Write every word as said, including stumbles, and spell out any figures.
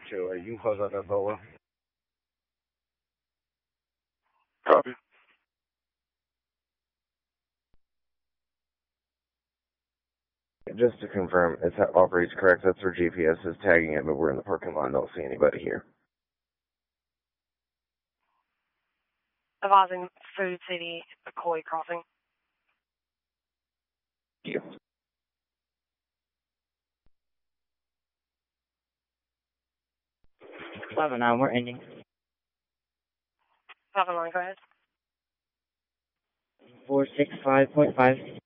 Two, you can close out that Boa. Copy. Just to confirm, it operates correct. That's where G P S is tagging it, but we're in the parking lot and don't see anybody here. Advising Food City, McCoy Crossing. Thank you. five oh nine, we're ending. five oh nine, go ahead. four six five point five.